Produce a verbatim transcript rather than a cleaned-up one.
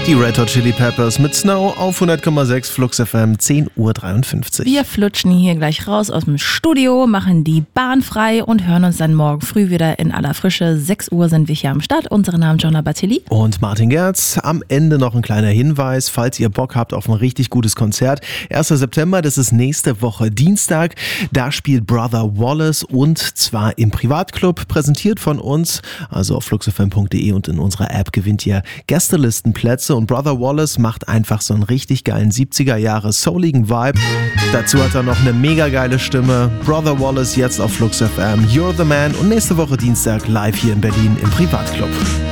Die Red Hot Chili Peppers mit Snow auf hundert Komma sechs Flux F M, zehn Uhr dreiundfünfzig. Wir flutschen hier gleich raus aus dem Studio, machen die Bahn frei und hören uns dann morgen früh wieder in aller Frische. sechs Uhr sind wir hier am Start. Unsere Namen Jonna Bartelli und Martin Gerz. Am Ende noch ein kleiner Hinweis, falls ihr Bock habt auf ein richtig gutes Konzert. erster September, das ist nächste Woche Dienstag. Da spielt Brother Wallace und zwar im Privatclub, präsentiert von uns. Also auf fluxfm punkt de und in unserer App gewinnt ihr Gästelistenplätze. Und Brother Wallace macht einfach so einen richtig geilen siebziger Jahre souligen Vibe. Dazu hat er noch eine mega geile Stimme. Brother Wallace jetzt auf Flux F M, You're the Man und nächste Woche Dienstag live hier in Berlin im Privatclub.